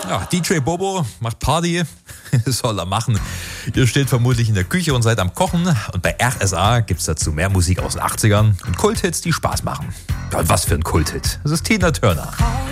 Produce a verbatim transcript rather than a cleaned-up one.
Ja, D J Bobo macht Party, soll er machen. Ihr steht vermutlich in der Küche und seid am Kochen. Und bei R S A gibt's dazu mehr Musik aus den achtzigern und Kulthits, die Spaß machen. Ja, und was für ein Kulthit. Das ist Tina Turner.